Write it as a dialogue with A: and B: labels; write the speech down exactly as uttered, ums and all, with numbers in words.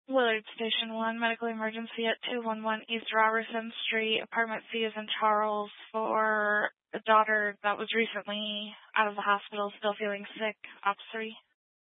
A: Willard Station one, medical emergency at two one one East Robertson Street, apartment C is in Charles, for a daughter that was recently out of the hospital, still feeling sick. Ops three.